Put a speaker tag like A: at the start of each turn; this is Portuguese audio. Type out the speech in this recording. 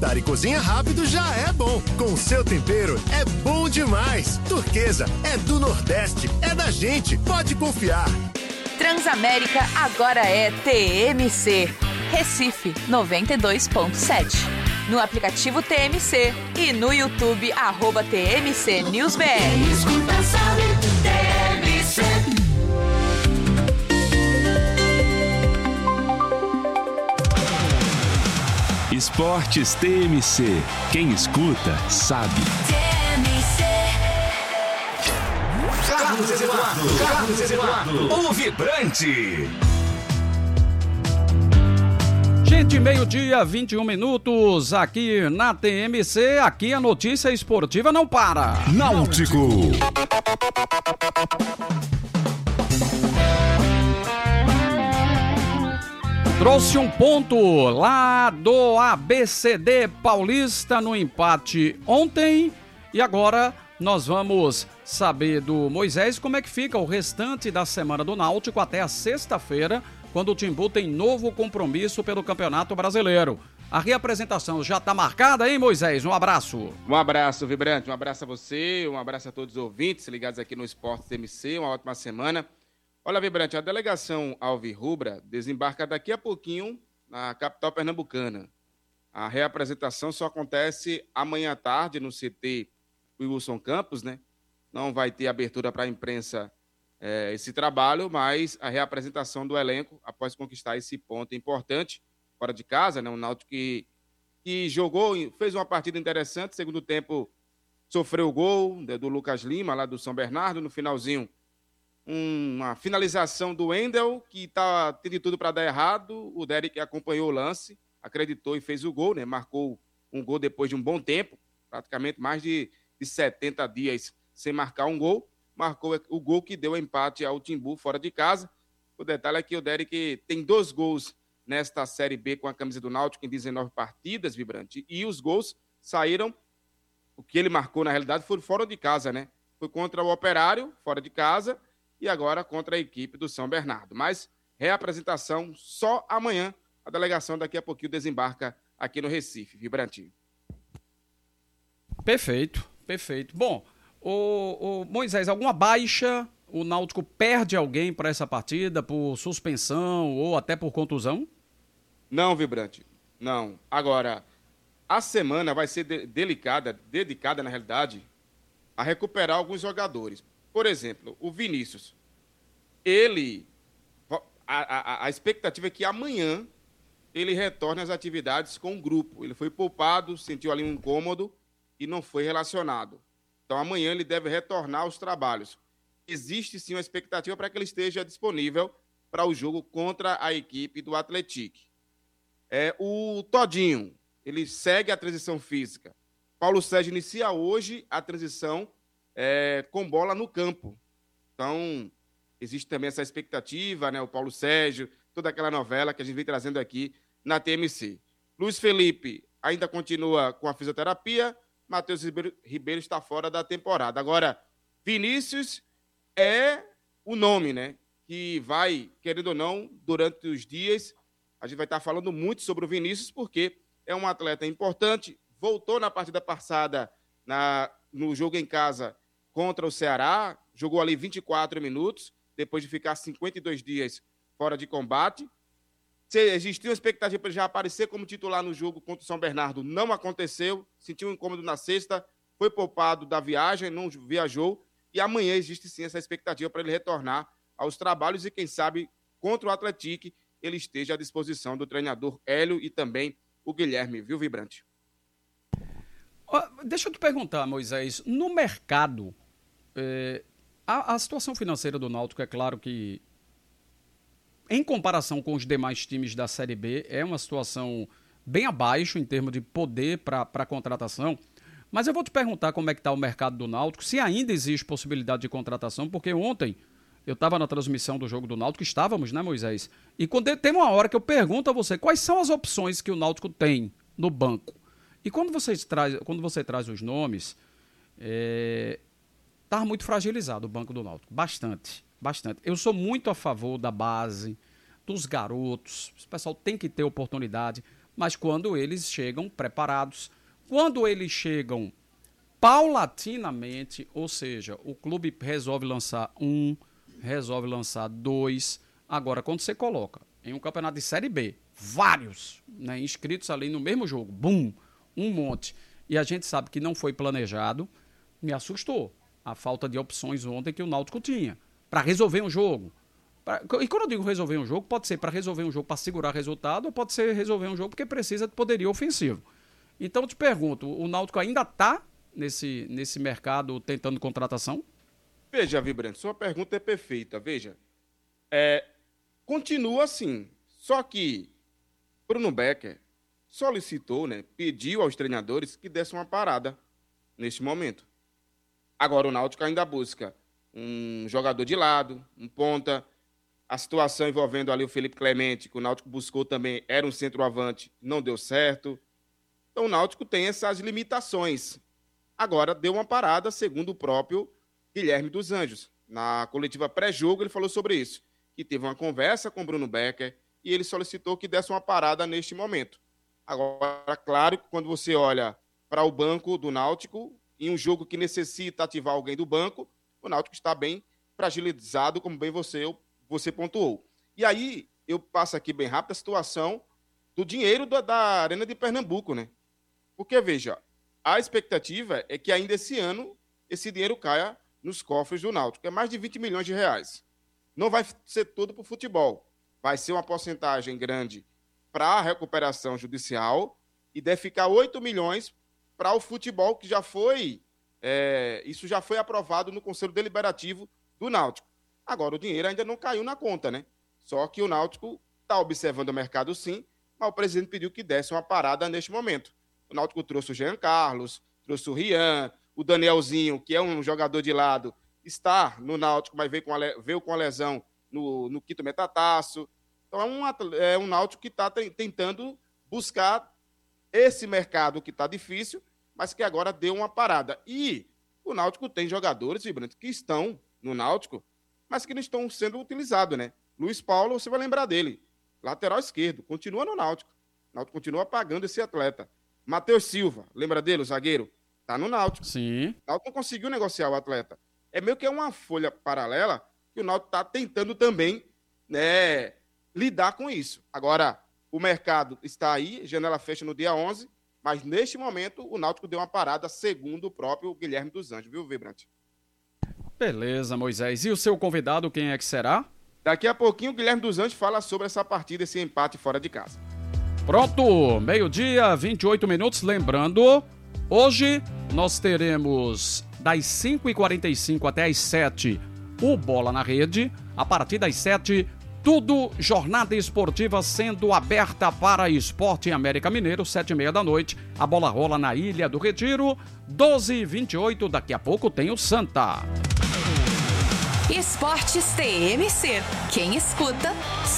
A: fritar e cozinha rápido já é bom. Com o seu tempero é bom demais. Turquesa é do Nordeste, é da gente, pode confiar.
B: Transamérica agora é TMC. Recife 92.7. No aplicativo TMC e no YouTube @TMC News BR.
C: Escuta, sabe, TMC.
D: Esportes TMC. Quem escuta, sabe.
E: Carlos Eduardo, o vibrante.
F: Gente, meio-dia, 21 minutos, aqui na TMC, aqui a notícia esportiva não para.
E: Náutico.
F: Trouxe um ponto lá do ABCD Paulista no empate ontem e agora nós vamos saber do Moisés como é que fica o restante da semana do Náutico até a sexta-feira, quando o Timbu tem novo compromisso pelo Campeonato Brasileiro. A reapresentação já está marcada, hein, Moisés? Um abraço.
G: Um abraço, Vibrante. Um abraço a você, um abraço a todos os ouvintes ligados aqui no Esporte TMC. Uma ótima semana. Olha, Vibrante, a delegação Alvirrubra desembarca daqui a pouquinho na capital pernambucana. A reapresentação só acontece amanhã à tarde no CT Wilson Campos, né? Não vai ter abertura para a imprensa esse trabalho, mas a reapresentação do elenco após conquistar esse ponto importante fora de casa, né? Um Náutico que jogou, fez uma partida interessante, segundo tempo sofreu o gol do Lucas Lima, lá do São Bernardo, no finalzinho uma finalização do Wendel, que teve tudo para dar errado, o Derek acompanhou o lance, acreditou e fez o gol, né? Marcou um gol depois de um bom tempo, praticamente mais de 70 dias sem marcar um gol, marcou o gol que deu empate ao Timbu fora de casa. O detalhe é que o Derek tem 2 gols nesta Série B com a camisa do Náutico em 19 partidas, Vibrante, e os gols saíram, o que ele marcou na realidade foi fora de casa, né? Foi contra o Operário, fora de casa, e agora contra a equipe do São Bernardo. Mas reapresentação só amanhã, a delegação daqui a pouquinho desembarca aqui no Recife, Vibrante.
F: Perfeito, perfeito. Bom, o Moisés, alguma baixa? O Náutico perde alguém para essa partida por suspensão ou até por contusão?
G: Não, Vibrante, não. Agora, a semana vai ser dedicada, na realidade, a recuperar alguns jogadores. Por exemplo, o Vinícius. A expectativa é que amanhã ele retorne às atividades com o grupo. Ele foi poupado, sentiu ali um incômodo e não foi relacionado. Então, amanhã ele deve retornar aos trabalhos. Existe, sim, uma expectativa para que ele esteja disponível para o jogo contra a equipe do Atlético. O Todinho, ele segue a transição física. Paulo Sérgio inicia hoje a transição com bola no campo. Então, existe também essa expectativa, né? O Paulo Sérgio, toda aquela novela que a gente vem trazendo aqui na TMC. Luiz Felipe ainda continua com a fisioterapia. Matheus Ribeiro está fora da temporada. Agora, Vinícius é o nome, né? Que vai, querendo ou não, durante os dias, a gente vai estar falando muito sobre o Vinícius, porque é um atleta importante. Voltou na partida passada, no jogo em casa contra o Ceará, jogou ali 24 minutos, depois de ficar 52 dias fora de combate. Se existiu uma expectativa para ele já aparecer como titular no jogo contra o São Bernardo, não aconteceu, sentiu um incômodo na sexta, foi poupado da viagem, não viajou, e amanhã existe sim essa expectativa para ele retornar aos trabalhos e quem sabe contra o Atlético ele esteja à disposição do treinador Hélio e também o Guilherme, viu, Vibrante?
F: Deixa eu te perguntar, Moisés, no mercado, a situação financeira do Náutico, é claro que, em comparação com os demais times da Série B, é uma situação bem abaixo em termos de poder para contratação, mas eu vou te perguntar como é que está o mercado do Náutico, se ainda existe possibilidade de contratação, porque ontem eu estava na transmissão do jogo do Náutico, estávamos, né, Moisés? E tem uma hora que eu pergunto a você, quais são as opções que o Náutico tem no banco? E quando você traz os nomes, está muito fragilizado o banco do Náutico. Bastante. Eu sou muito a favor da base, dos garotos. O pessoal tem que ter oportunidade. mas quando eles chegam preparados, quando eles chegam paulatinamente, ou seja, o clube resolve lançar resolve lançar 2. Agora, quando você coloca em um campeonato de Série B, vários, né, inscritos ali no mesmo jogo, um monte, e a gente sabe que não foi planejado, me assustou a falta de opções ontem que o Náutico tinha para resolver um jogo. E quando eu digo resolver um jogo, pode ser para resolver um jogo para segurar resultado, ou pode ser resolver um jogo porque precisa de poderio ofensivo. Então eu te pergunto, o Náutico ainda está nesse mercado tentando contratação?
G: Veja, Vibrante, sua pergunta é perfeita. Veja, continua assim, só que Bruno Becker solicitou, né, pediu aos treinadores que dessem uma parada neste momento. Agora o Náutico ainda busca um jogador de lado, um ponta. A situação envolvendo ali o Felipe Clemente, que o Náutico buscou também, era um centroavante, não deu certo. Então o Náutico tem essas limitações. Agora deu uma parada, segundo o próprio Guilherme dos Anjos. Na coletiva pré-jogo ele falou sobre isso, que teve uma conversa com o Bruno Becker e ele solicitou que desse uma parada neste momento. Agora, claro que quando você olha para o banco do Náutico, em um jogo que necessita ativar alguém do banco, o Náutico está bem fragilizado, como bem você pontuou. E aí, eu passo aqui bem rápido a situação do dinheiro da Arena de Pernambuco, né? Porque, veja, a expectativa é que ainda esse ano esse dinheiro caia nos cofres do Náutico, que é mais de 20 milhões de reais. Não vai ser tudo para o futebol. Vai ser uma porcentagem grande para a recuperação judicial e deve ficar 8 milhões para o futebol, que já foi... isso já foi aprovado no Conselho Deliberativo do Náutico. Agora, o dinheiro ainda não caiu na conta, né? Só que o Náutico está observando o mercado sim, mas o presidente pediu que desse uma parada neste momento. O Náutico trouxe o Jean Carlos, trouxe o Rian, o Danielzinho, que é um jogador de lado, está no Náutico, mas veio com a lesão no quinto metatarso. Então é um Náutico que está tentando buscar esse mercado que está difícil, mas que agora deu uma parada. E o Náutico tem jogadores, Vibrante, que estão no Náutico, mas que não estão sendo utilizados, né? Luiz Paulo, você vai lembrar dele, lateral esquerdo, continua no Náutico. O Náutico continua pagando esse atleta. Matheus Silva, lembra dele, o zagueiro? Tá no Náutico.
F: Sim.
G: O Náutico não conseguiu negociar o atleta. É meio que uma folha paralela que o Náutico está tentando também, né, lidar com isso. Agora, o mercado está aí, janela fecha no dia 11, mas neste momento o Náutico deu uma parada, segundo o próprio Guilherme dos Anjos, viu, Vibrante?
F: Beleza, Moisés. E o seu convidado, quem é que será?
G: Daqui a pouquinho o Guilherme dos Anjos fala sobre essa partida, esse empate fora de casa.
F: Pronto, meio-dia, 28 minutos. Lembrando, hoje nós teremos das 5h45 até as 7 o Bola na Rede. A partir das 7, tudo jornada esportiva sendo aberta para esporte em América Mineiro, 7h30 da noite. A bola rola na Ilha do Retiro, 12h28. Daqui a pouco tem o Santa.
B: Esportes TMC. Quem escuta